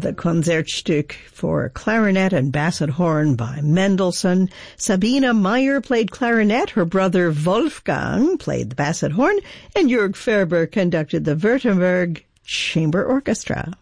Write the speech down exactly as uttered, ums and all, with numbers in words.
the Concertstück for clarinet and basset horn by Mendelssohn. Sabine Meyer played clarinet. Her brother Wolfgang played the basset horn. And Jörg Ferber conducted the Württemberg Chamber Orchestra.